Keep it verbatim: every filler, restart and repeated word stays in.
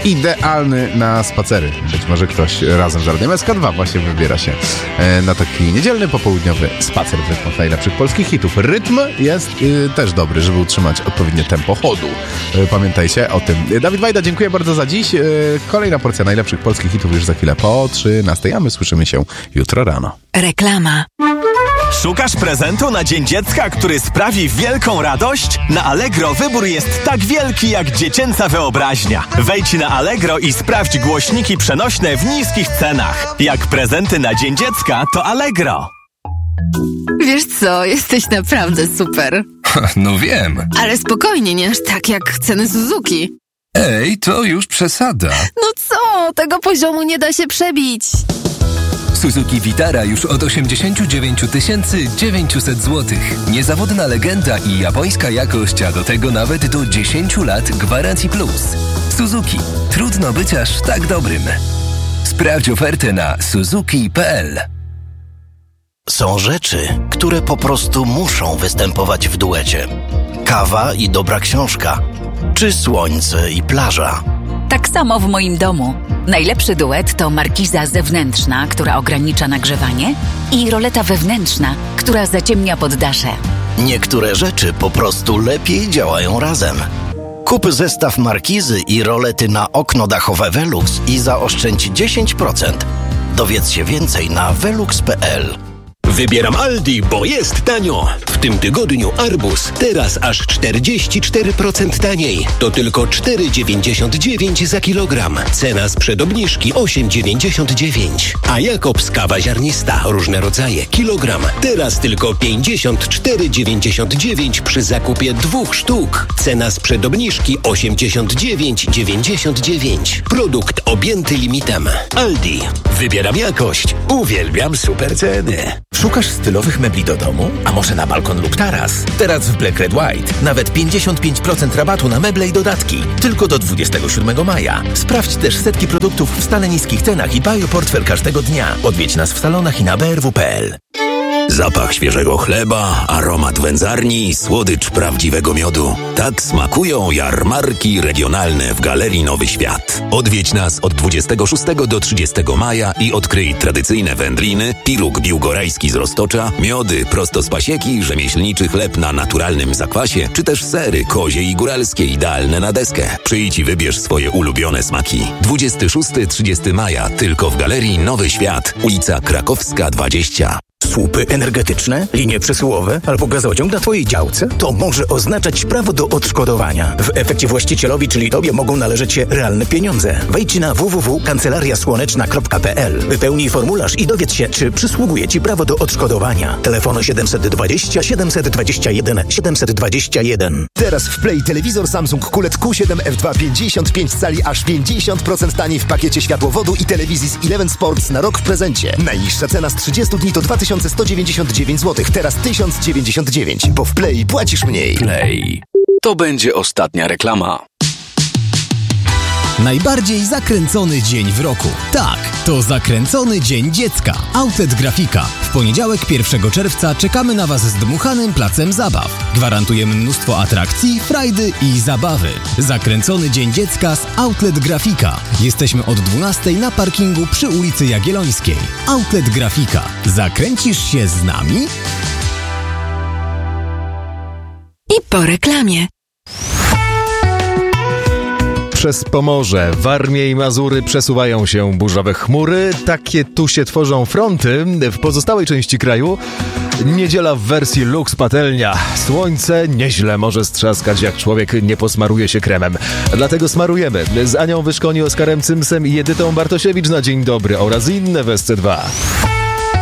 idealny na spacery. Być może ktoś razem z Radiem S K dwa właśnie wybiera się na taki niedzielny, popołudniowy spacer w rytmach najlepszych polskich hitów. Rytm jest y, też dobry, żeby utrzymać odpowiednie tempo chodu. Y, pamiętajcie o tym. Dawid Wajda, dziękuję bardzo za dziś. Y, kolejna porcja najlepszych polskich hitów już za chwilę po trzynastej, a my słyszymy się jutro rano. Reklama. Szukasz prezentu na Dzień Dziecka, który sprawi wielką radość? Na Allegro wybór jest tak wielki jak dziecięca wyobraźnia. Wejdź na Allegro i sprawdź głośniki przenośne w niskich cenach. Jak prezenty na Dzień Dziecka, to Allegro. Wiesz co, jesteś naprawdę super. No wiem. Ale spokojnie, nie aż tak jak ceny Suzuki. Ej, to już przesada. No co, tego poziomu nie da się przebić. Suzuki Vitara już od osiemdziesiąt dziewięć tysięcy dziewięćset złotych. Niezawodna legenda i japońska jakość, a do tego nawet do dziesięć lat gwarancji plus. Suzuki. Trudno być aż tak dobrym. Sprawdź ofertę na suzuki kropka p l. Są rzeczy, które po prostu muszą występować w duecie. Kawa i dobra książka, czy słońce i plaża. Tak samo w moim domu. Najlepszy duet to markiza zewnętrzna, która ogranicza nagrzewanie, i roleta wewnętrzna, która zaciemnia poddasze. Niektóre rzeczy po prostu lepiej działają razem. Kup zestaw markizy i rolety na okno dachowe Velux i zaoszczędź dziesięć procent. Dowiedz się więcej na velux kropka p l. Wybieram Aldi, bo jest tanio. W tym tygodniu arbuz teraz aż czterdzieści cztery procent taniej. To tylko cztery dziewięćdziesiąt dziewięć za kilogram. Cena sprzed obniżki osiem dziewięćdziesiąt dziewięć. A Jakobs kawa ziarnista, różne rodzaje, kilogram. Teraz tylko pięćdziesiąt cztery dziewięćdziesiąt dziewięć przy zakupie dwóch sztuk. Cena sprzed obniżki osiemdziesiąt dziewięć dziewięćdziesiąt dziewięć. Produkt objęty limitem. Aldi. Wybieram jakość. Uwielbiam super ceny. Szukasz stylowych mebli do domu? A może na balkon lub taras? Teraz w Black Red White nawet pięćdziesiąt pięć procent rabatu na meble i dodatki. Tylko do dwudziestego siódmego maja. Sprawdź też setki produktów w stale niskich cenach i bioportfel każdego dnia. Odwiedź nas w salonach i na b r w kropka p l. Zapach świeżego chleba, aromat wędzarni i słodycz prawdziwego miodu. Tak smakują jarmarki regionalne w Galerii Nowy Świat. Odwiedź nas od dwudziestego szóstego do trzydziestego maja i odkryj tradycyjne wędliny, piruk biłgorajski z Roztocza, miody prosto z pasieki, rzemieślniczy chleb na naturalnym zakwasie, czy też sery kozie i góralskie idealne na deskę. Przyjdź i wybierz swoje ulubione smaki. dwudziestego szóstego do trzydziestego maja tylko w Galerii Nowy Świat, ulica Krakowska dwadzieścia. Słupy energetyczne, linie przesyłowe albo gazociąg na Twojej działce? To może oznaczać prawo do odszkodowania. W efekcie właścicielowi, czyli Tobie, mogą należeć się realne pieniądze. Wejdź na w w w kropka kancelaria słoneczna kropka p l, wypełnij formularz i dowiedz się, czy przysługuje Ci prawo do odszkodowania. Telefon siedemset dwadzieścia siedemset dwadzieścia jeden siedemset dwadzieścia jeden. Teraz w Play telewizor Samsung Q L E D Q siedem F dwa pięćdziesiąt pięć cali aż pięćdziesiąt procent taniej w pakiecie światłowodu i telewizji z Eleven Sports na rok w prezencie. Najniższa cena z trzydziestu dni to dwa tysiące sto dziewięćdziesiąt dziewięć złotych, teraz tysiąc dziewięćdziesiąt dziewięć, bo w Play płacisz mniej. Play. To będzie ostatnia reklama. Najbardziej zakręcony dzień w roku. Tak, to zakręcony dzień dziecka. Outlet Grafika. W poniedziałek pierwszego czerwca czekamy na Was z dmuchanym placem zabaw. Gwarantujemy mnóstwo atrakcji, frajdy i zabawy. Zakręcony dzień dziecka z Outlet Grafika. Jesteśmy od dwunastej na parkingu przy ulicy Jagiellońskiej. Outlet Grafika. Zakręcisz się z nami? I po reklamie. Przez Pomorze, Warmię i Mazury przesuwają się burzowe chmury. Takie tu się tworzą fronty. W pozostałej części kraju niedziela w wersji luks patelnia. Słońce nieźle może strzaskać, jak człowiek nie posmaruje się kremem. Dlatego smarujemy. Z Anią Wyszkoni, Oskarem Cymsem i Edytą Bartosiewicz na Dzień Dobry oraz inne w S C dwa.